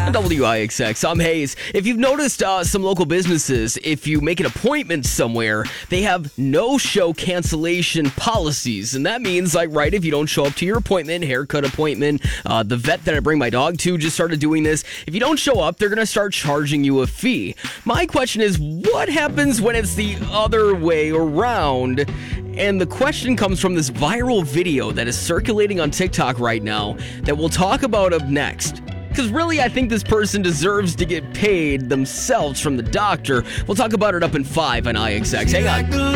WIXX, I'm Hayes. If you've noticed some local businesses, if you make an appointment somewhere, they have no-show cancellation policies. And that means, like, right, if you don't show up to your appointment, haircut appointment, the vet that I bring my dog to just started doing this. If you don't show up, they're going to start charging you a fee. My question is, what happens when it's the other way around? And the question comes from this viral video that is circulating on TikTok right now that we'll talk about up next. Because really, I think this person deserves to get paid themselves from the doctor. We'll talk about it up in 5 on IXX. Hang on.